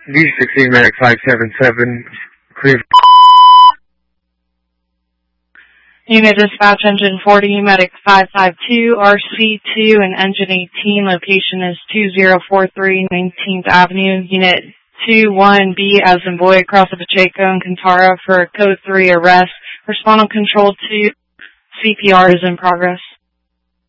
D16 Medic 577, clear. Unit Dispatch Engine 40, Medic 552, RC2 and Engine 18. Location is 2043 19th Avenue. Unit 21B as in boy across the Pacheco and Cantara for Code 3 arrest. Respond on Control 2. CPR is in progress.